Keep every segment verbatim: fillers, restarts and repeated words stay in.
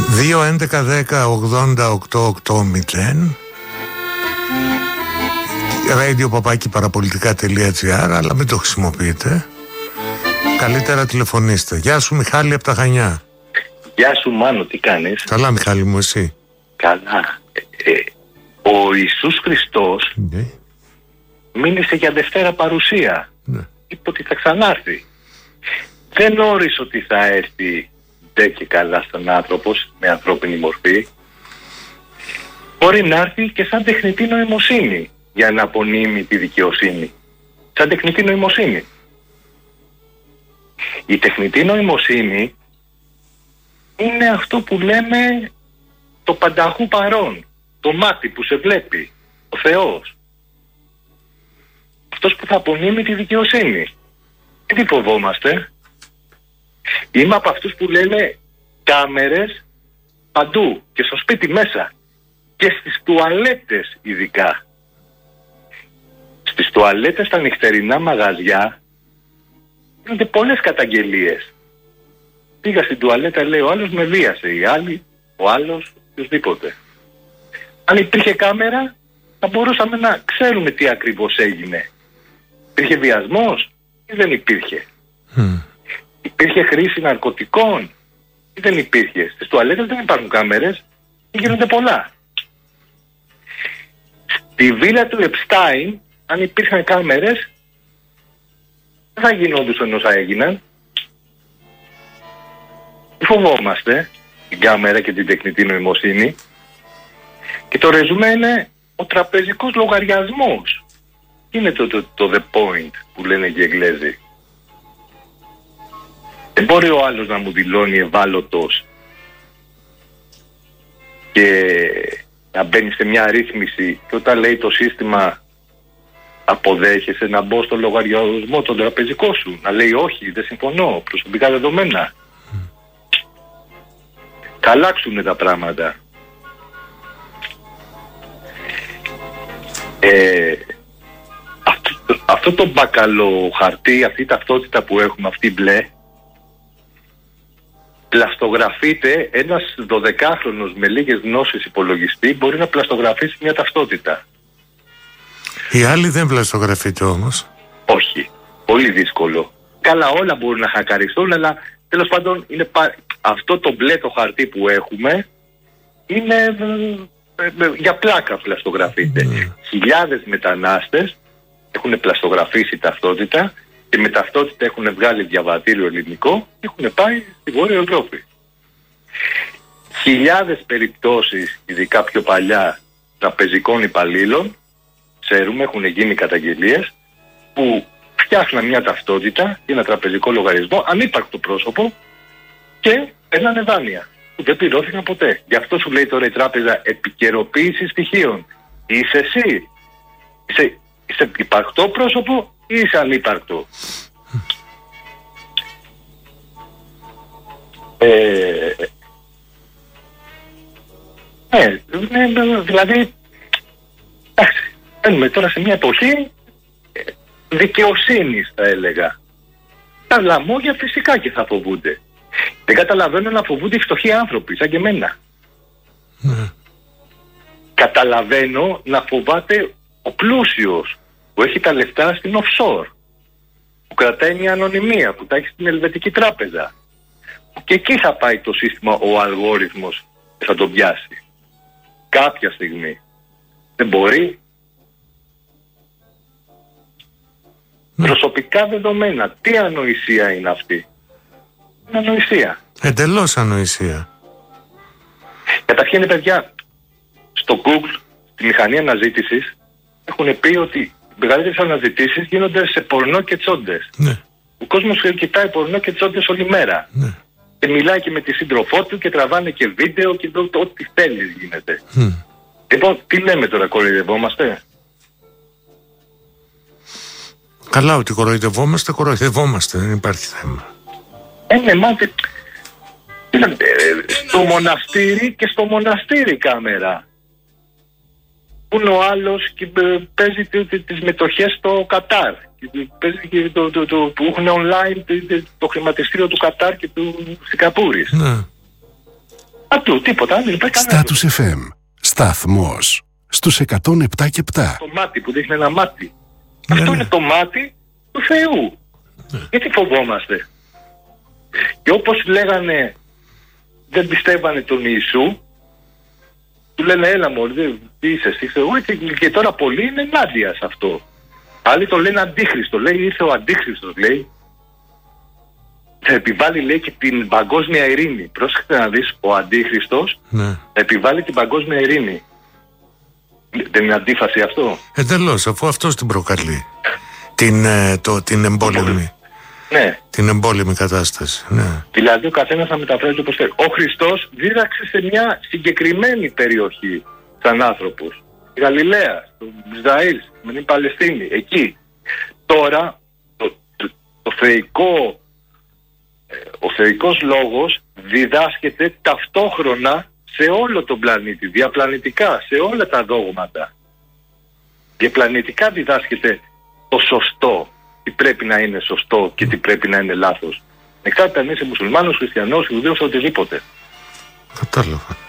δύο έντεκα δέκα ογδόντα οκτώ ογδόντα radio παπάκι παραπολιτικά τελεία τζι άρ, αλλά μην το χρησιμοποιείτε. Καλύτερα τηλεφωνήστε. Γεια σου Μιχάλη από τα Χανιά. Γεια σου Μάνο, τι κάνεις? Καλά Μιχάλη μου, εσύ? Καλά. ε, ε, Ο Ιησούς Χριστός ναι. μίλησε για Δευτέρα παρουσία, ναι. Είπε ότι θα ξανάρθει. Δεν όρισε ότι θα έρθει ντε και καλά στον άνθρωπος με ανθρώπινη μορφή. Μπορεί να έρθει και σαν τεχνητή νοημοσύνη για να απονείμει τη δικαιοσύνη. Σαν τεχνητή νοημοσύνη. Η τεχνητή νοημοσύνη είναι αυτό που λέμε το πανταχού παρόν, το μάτι που σε βλέπει, ο Θεός. Αυτός που θα απονείμει τη δικαιοσύνη. Και τι φοβόμαστε? Είμαι από αυτούς που λένε κάμερες παντού και στο σπίτι μέσα και στις τουαλέτες ειδικά. Στις τουαλέτες στα νυχτερινά μαγαζιά γίνονται πολλές καταγγελίες. Πήγα στην τουαλέτα, λέει ο άλλος με βίασε, η άλλη, ο άλλος, οποιοδήποτε. Αν υπήρχε κάμερα θα μπορούσαμε να ξέρουμε τι ακριβώς έγινε. Υπήρχε βιασμός ή δεν υπήρχε? Mm. Υπήρχε χρήση ναρκωτικών ή δεν υπήρχε? Στις τουαλέτες δεν υπάρχουν κάμερες και γίνονται πολλά. Στη βίλα του Επστάιν, αν υπήρχαν κάμερες, δεν θα γινόντουσαν όσα έγιναν. Φοβόμαστε την κάμερα και την τεχνητή νοημοσύνη. Και το ρεζουμέ είναι ο τραπεζικός λογαριασμός. Είναι το, το, το the point που λένε και οι Εγγλέζοι. Δεν μπορεί ο άλλος να μου δηλώνει ευάλωτος και να μπαίνει σε μια ρύθμιση και όταν λέει το σύστημα αποδέχεσαι να μπω στο λογαριασμό τον τραπεζικό σου, να λέει όχι, δεν συμφωνώ, προσωπικά δεδομένα. Mm. Θα αλλάξουν τα πράγματα. Ε, αυτό, αυτό το μπακαλό χαρτί, αυτή η ταυτότητα που έχουμε, αυτή μπλε, πλαστογραφείται. Ένας δωδεκάχρονος με λίγες γνώσεις υπολογιστή μπορεί να πλαστογραφήσει μια ταυτότητα. Η άλλη δεν πλαστογραφείται όμως. Όχι, πολύ δύσκολο. Καλά, όλα μπορούν να χακαριστούν, αλλά τέλος πάντων είναι πα... αυτό το μπλε το χαρτί που έχουμε είναι ε, ε, για πλάκα πλαστογραφείται. Mm. Χιλιάδες μετανάστες έχουν πλαστογραφήσει ταυτότητα και με ταυτότητα έχουν βγάλει διαβατήριο ελληνικό και έχουν πάει στη Βόρεια Ευρώπη. Χιλιάδες περιπτώσεις, ειδικά πιο παλιά, τραπεζικών υπαλλήλων, ξέρουμε, έχουν γίνει καταγγελίες, που φτιάχναν μια ταυτότητα ή ένα τραπεζικό λογαριασμό, ανύπαρκτο πρόσωπο, και παίρνανε δάνεια που δεν πληρώθηκαν ποτέ. Γι' αυτό σου λέει τώρα η τράπεζα επικαιροποίηση στοιχείων. Είσαι εσύ, είσαι, είσαι υπαρκτό πρόσωπο ή είσαι ανύπαρκτο? Ε, ε, δηλαδή, εντάξει, μπαίνουμε τώρα σε μια εποχή δικαιοσύνης, θα έλεγα. Τα λαμόγια φυσικά και θα φοβούνται. Δεν καταλαβαίνω να φοβούνται οι φτωχοί άνθρωποι, σαν και εμένα. Mm. Καταλαβαίνω να φοβάται ο πλούσιος που έχει τα λεφτά στην offshore, που κρατάει μια ανωνυμία, που τα έχει στην Ελβετική Τράπεζα. Και εκεί θα πάει το σύστημα, ο αλγόριθμος, και θα τον πιάσει. Κάποια στιγμή. Δεν μπορεί. Mm. Προσωπικά δεδομένα. Τι ανοησία είναι αυτή? Είναι ανοησία. Εντελώς ανοησία. Καταρχήν, παιδιά, στο Google, τη μηχανή αναζήτησης, έχουν πει ότι οι μεγαλύτερες αναζητήσεις γίνονται σε πορνό και τσόντες. Ναι. Ο κόσμος κοιτάει πορνό και τσόντες όλη μέρα. Ναι. Και μιλάει και με τη σύντροφό του και τραβάνε και βίντεο και το, το, ό,τι θέλει γίνεται. Mm. Λοιπόν, τι λέμε τώρα, κοροϊδευόμαστε? Καλά, ότι κοροϊδευόμαστε, κοροϊδευόμαστε, δεν υπάρχει θέμα. Ε, ναι, μάτε, στο μοναστήρι και στο μοναστήρι κάμερα. Που είναι ο άλλος και παίζει τις μετοχές στο Κατάρ. Παίζει και το, το, το, που έχουν online το, το χρηματιστήριο του Κατάρ και του Σιγκαπούρης. Ναι. Α, Παντού, τίποτα, δεν υπάρχει κανένα. Στάτους εφ εμ, σταθμός στους εκατόν επτά και επτά. Το μάτι που δείχνει ένα μάτι. Ναι, Αυτό ναι. είναι το μάτι του Θεού. Ναι. Γιατί φοβόμαστε? Και όπως λέγανε, δεν πιστεύανε τον Ιησού, του λένε έλα μωρέ, δεν- τι είσαι εσύ, ξέρω εγώ, και, και τώρα πολλοί είναι ενάντια σε αυτό. Άλλοι το λένε αντίχριστο, λέει ήρθε ο αντίχριστος, λέει. Θα επιβάλλει, λέει, και την παγκόσμια ειρήνη. Πρόσεχτε να δεις, ο αντίχριστος Ναι. θα επιβάλλει την παγκόσμια ειρήνη. Δεν είναι αντίφαση αυτό? Εντελώς, αφού αυτός την προκαλεί. Την, ε, το, την εμπόλεμη. Ναι. Την εμπόλεμη κατάσταση. Ναι. Δηλαδή ο καθένας θα μεταφράζει όπως θέλει. Ο Χριστός δίδαξε σε μια συγκεκριμένη περιοχή σαν άνθρωπος. Στη Γαλιλαία, στο Ισραήλ, στην Παλαιστίνη, εκεί. Τώρα το, το, το θεϊκό, ε, ο θεϊκός λόγος διδάσκεται ταυτόχρονα σε όλο τον πλανήτη, διαπλανητικά, σε όλα τα δόγματα. Διαπλανητικά διδάσκεται το σωστό, τι πρέπει να είναι σωστό και τι πρέπει να είναι λάθος. Εξάρτητα αν είσαι μουσουλμάνος, χριστιανός, Ιουδαίος, οτιδήποτε. Κατάλαβα.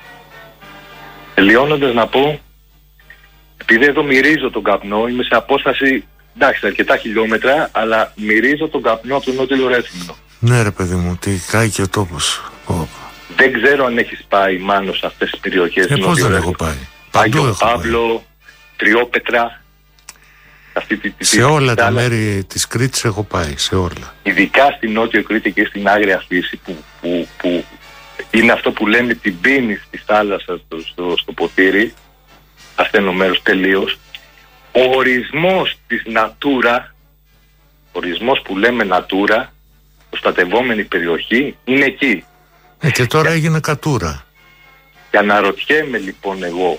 Τελειώνοντας να πω, επειδή εδώ μυρίζω τον καπνό, είμαι σε απόσταση, εντάξει, αρκετά χιλιόμετρα, αλλά μυρίζω τον καπνό από τον Νότιο Ρέθυμνο. Ναι ρε παιδί μου, τι κάει και ο τόπος. Ω, Δεν ξέρω αν έχεις πάει, Μάνο, σε αυτές τις περιοχές. Ε, του πώς Νότιου δεν Ρέθυμνου. έχω πάει. Παντού Άγιο έχω πάει. Παύλο, Τριόπετρα. Αυτή τη, τη, Σε τη- όλα τα άλλα. μέρη της Κρήτης έχω πάει, σε όλα. Ειδικά στην Νότιο Κρήτη και στην Άγρια Φύση, που, που, που είναι αυτό που λέμε την πίνη στη θάλασσα, στο, στο, στο ποτήρι, ασθενό μέρος τελείως. Ο ορισμός της Natura, ο ορισμός που λέμε Natura, προστατευόμενη περιοχή, είναι εκεί. Ε, και τώρα έγινε κατούρα. Και αναρωτιέμαι λοιπόν εγώ,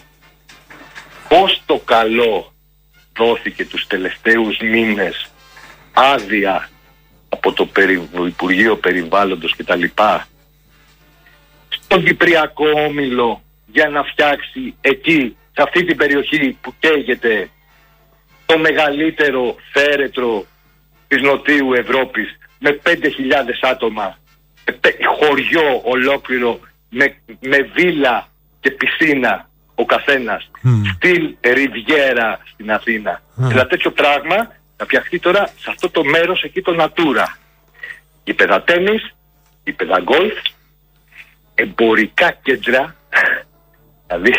πώς το καλό δόθηκε τους τελευταίους μήνες άδεια από το περι... Υπουργείο Περιβάλλοντος και τα λοιπά στον Κυπριακό Όμιλο για να φτιάξει εκεί, σε αυτή την περιοχή που καίγεται, το μεγαλύτερο φέρετρο της Νοτιού Ευρώπης με πέντε χιλιάδες άτομα, με πέ- χωριό ολόκληρο, με, με βίλα και πισίνα ο καθένας, Μμ. στυλ Ριβιέρα στην Αθήνα. Mm. Δηλαδή τέτοιο πράγμα να φτιαχτεί τώρα σε αυτό το μέρος εκεί το Natura. Γήπεδα τένις, γήπεδα γκολφ, εμπορικά κέντρα, δηλαδή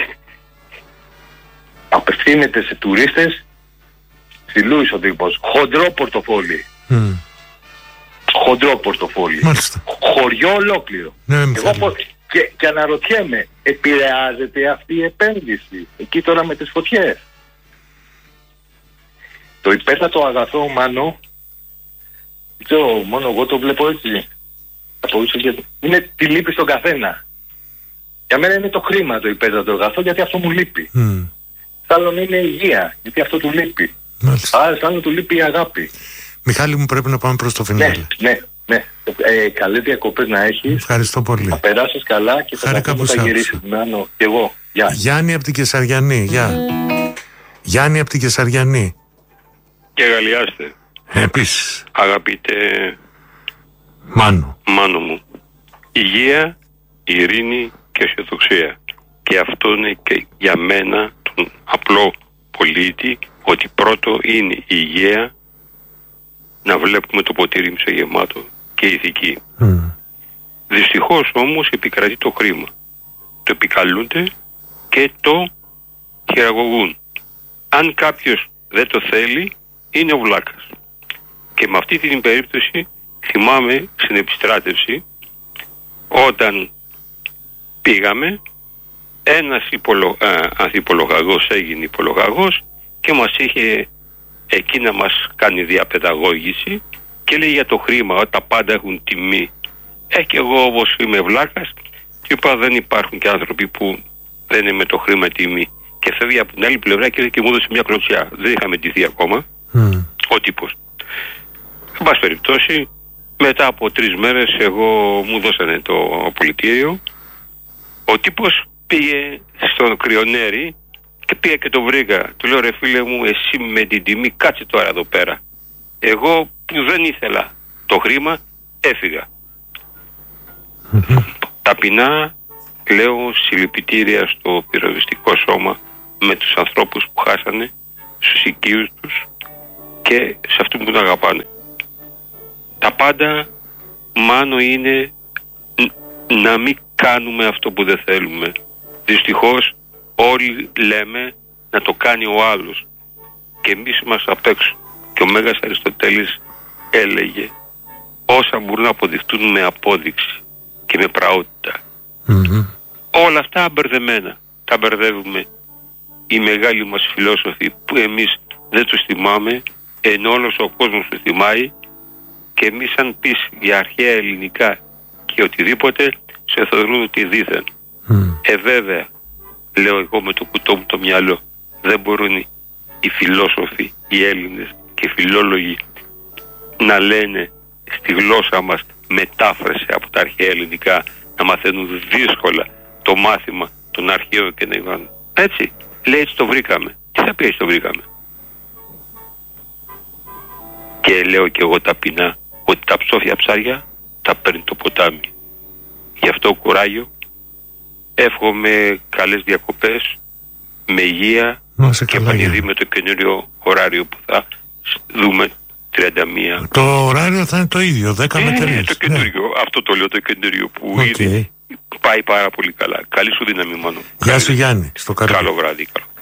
απευθύνεται σε τουρίστες ψηλού εισοδήματος, χοντρό πορτοφόλι. Μμ. Χοντρό πορτοφόλι. Μάλιστα. Χωριό ολόκληρο. Ναι, Εγώ Μιχάλη. πω- και, και αναρωτιέμαι, επηρεάζεται αυτή η επένδυση εκεί τώρα με τις φωτιές? Το υπέρτατο αγαθό, Μάνο, δεν ξέρω, μόνο εγώ το βλέπω έτσι. Από ίσως και- Είναι τη λύπη στον καθένα. Για μένα είναι το χρήμα το υπέρτατο αγαθό, γιατί αυτό μου λείπει. Μμ. Σ' άλλον είναι η υγεία, γιατί αυτό του λείπει. Μάλιστα. Άρα σ' άλλον του λείπει η αγάπη. Μιχάλη μου, πρέπει να πάμε προς το Ναι, φινάλε. ναι, ναι. Ε, καλές διακοπές να έχεις. Ευχαριστώ πολύ. Να περάσεις καλά και θα Χάρηκα τα πούμε που όταν σ' γυρίσεις. Μάνο, και εγώ. Γεια. Γιάννη από την Κεσαριανή, γεια. Γιάννη από την Κεσαριανή. Και γαλλιάστε, Επίσης, αγαπητέ Μάνο. Μάνο μου. Υγεία, ειρήνη και αισιοδοξία. Και αυτό είναι και για μένα, τον απλό πολίτη, ότι πρώτο είναι η υγεία, να βλέπουμε το ποτήρι μισογεμάτο και ηθική. Μμ. Δυστυχώς όμως επικρατεί το χρήμα. Το επικαλούνται και το χειραγωγούν. Αν κάποιος δεν το θέλει, είναι ο βλάκας. Και με αυτή την περίπτωση θυμάμαι στην επιστράτευση, όταν πήγαμε, ένας υπολο, α, ανθυπολογαγός έγινε υπολογαγός και μας είχε εκεί να μας κάνει διαπαιδαγώγηση και λέει για το χρήμα, ότι τα πάντα έχουν τιμή. Ε, και εγώ όπως είμαι βλάκας, και είπα δεν υπάρχουν και άνθρωποι που δεν είναι με το χρήμα τιμή. Και φεύγει από την άλλη πλευρά και, και μου έδωσε μια κλωτσιά. Δεν είχαμε ντυθεί ακόμα. Μμ. Ο τύπος. Εν πάση περιπτώσει, μετά από τρεις μέρες εγώ μου δώσανε το πολιτήριο. Ο τύπος πήγε στον κρυονέρι και πήγα και το βρήκα. Του λέω ρε φίλε μου, εσύ με την τιμή κάτσε τώρα εδώ πέρα. Εγώ που δεν ήθελα το χρήμα έφυγα. Ταπεινά, λέω συλληπιτήρια στο πυροσβεστικό σώμα με τους ανθρώπους που χάσανε, στους οικείους τους και σε αυτούς που τον αγαπάνε. Τα πάντα, Μάνο, είναι να μην κάνουμε αυτό που δεν θέλουμε. Δυστυχώς όλοι λέμε να το κάνει ο άλλος και εμείς είμαστε απ' έξω. Και ο Μέγας Αριστοτέλης έλεγε όσα μπορούν να αποδειχτούν με απόδειξη και με πραότητα. Mm-hmm. Όλα αυτά μπερδεμένα. Τα μπερδεύουμε οι μεγάλοι μας φιλόσοφοι που εμείς δεν τους θυμάμαι, ενώ όλος ο κόσμος τους θυμάει, και εμείς αν πεις για αρχαία ελληνικά και οτιδήποτε σε θεωρούν ότι δίθεν. Mm. Ε βέβαια, λέω εγώ με το κουτό μου το μυαλό, δεν μπορούν οι φιλόσοφοι, οι Έλληνες και οι φιλόλογοι να λένε στη γλώσσα μας μετάφραση από τα αρχαία ελληνικά, να μαθαίνουν δύσκολα το μάθημα των αρχαίων και να είπαν έτσι, λέει έτσι το βρήκαμε. Τι θα πει έτσι το βρήκαμε? Και λέω και εγώ ταπεινά ότι τα ψόφια ψάρια τα παίρνει το ποτάμι. Γι' αυτό κουράγιο, εύχομαι καλές διακοπές, με υγεία και επανειδή με το καινούριο ωράριο που θα δούμε τριάντα μία. Το ωράριο θα είναι το ίδιο, δέκα με τρία. Ναι, το καινούριο, ναι. Αυτό το λέω, το καινούριο που okay. ήδη πάει πάρα πολύ καλά. Καλή σου δύναμη, Μάνο. Γεια σου Γιάννη, στο καλό. Καλό βράδυ. Καλό.